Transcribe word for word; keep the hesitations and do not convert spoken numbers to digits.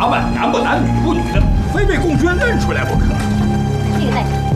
打扮男不男女不女的，非被贡轩认出来不可。 这个在场。